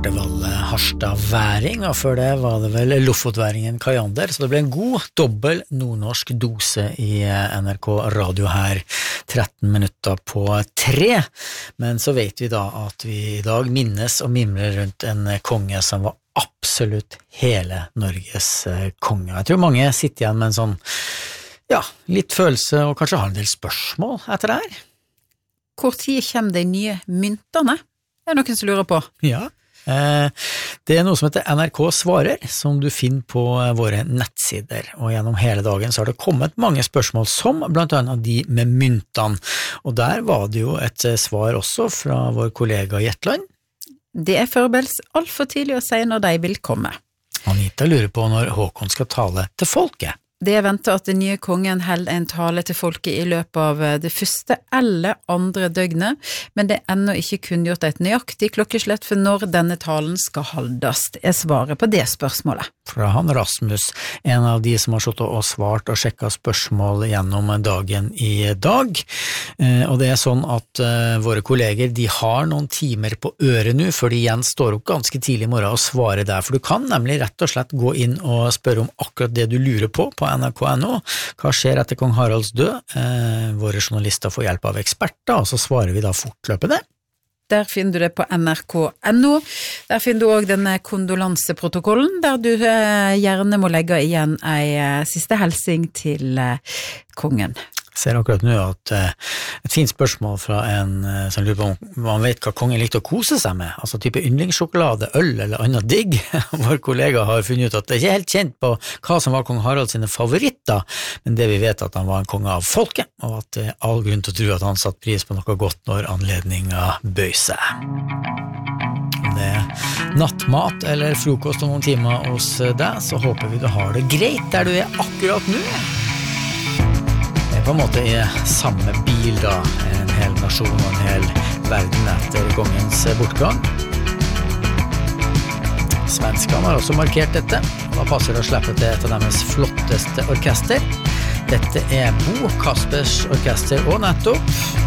Valle Harstad-væring, og før det var det vel Lofotværingen Kajander, så det ble en god, dobbel nordnorsk dose i NRK Radio her, 13 minutter på 3. Men så vet vi da at vi i dag minnes og mimrer rundt en konge som var absolutt hele Norges konge. Jeg tror mange sitter igjen med en sånn, ja, litt følelse og kanskje har en del spørsmål etter det her. Hvor tid kommer de nye myntene? Det noen som lurer på. Ja, det noe som heter NRK Svarer, som du finner på våre nettsider, og gjennom hele dagen så har det kommet mange spørsmål, som blant annet de med myntene, og der var det jo et svar også fra vår kollega Gjetland. Det forberedes alt for tidlig å si når de vil komme. Anita lurer på når Håkon skal tale til folket. Det ventet at den nye kongen held en tale til folket i løpet av det første eller andre døgnet, men det ennå ikke kunngjort et nøyaktig klokkeslett for når denne talen skal holdes. Jeg svarer på det spørsmålet. Fra han Rasmus, en av de som har sittet og svart og sjekket spørsmål gjennom dagen i dag. Og det sånn at våre kolleger, de har noen timer på øret nå, før de igjen står opp ganske tidlig i morgen og svarer der, for du kan nemlig rett og slett gå inn og spørre om akkurat det du lurer på NRK.no. Hva skjer etter kong Haralds død? Våre journalister får hjelp av eksperter, og så svarer vi da fortløpende. Der finner du det på nrk.no. Der finner du også denne kondolanseprotokollen, der du gjerne må legge igjen en siste helsing til kongen. Jeg ser akkurat nå at et fint spørsmål fra en som lurer på om man vet hva kongen likte å kose seg med, altså type yndlingssjokolade, øl eller annet digg. Vår kollega har funnet ut at det ikke er helt kjent på hva som var kong Harald sine favoritter, men det vi vet at han var en konge av folket, og at det er all grunn til å tro at han satt pris på noe godt når anledningen bøy seg. Om det er nattmat eller frokost om noen timer hos deg, så håper vi du har det greit der du er akkurat nå. På en måte i samme bil da, en hel nasjon og en hel verden etter kongens bortgang. Svenskene har også markert dette, og da passer det å slippe til et av deres flotteste orkester. Dette er Bo Kaspers orkester, og nettopp